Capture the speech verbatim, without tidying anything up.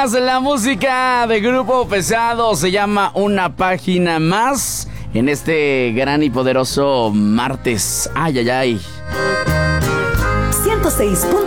más. La música de Grupo Pesado se llama Una Página Más en este gran y poderoso martes. Ay, ay, ay. ciento seis punto